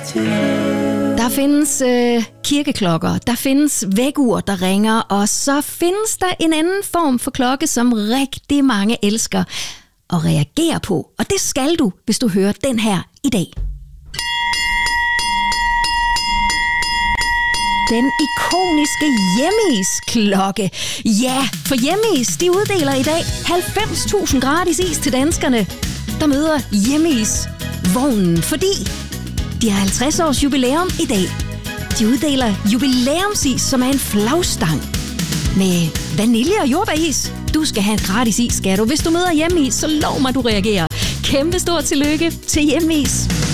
Der findes kirkeklokker, der findes vækkeur, der ringer, og så findes der en anden form for klokke, som rigtig mange elsker at reagere på. Og det skal du, hvis du hører den her i dag. Den ikoniske Hjemmeis-klokke. Ja, for Hjemmeis, de uddeler i dag 90.000 gratis is til danskerne, der møder Hjemmeis-vognen, fordi de har 50 års jubilæum i dag. De uddeler jubilæumsis, som er en flagstang med vanilje- og jordbæris. Du skal have en gratis is, skal du. Hvis du møder Hjemmeis, så lov mig, du reagerer. Kæmpe stort tillykke til Hjemmeis.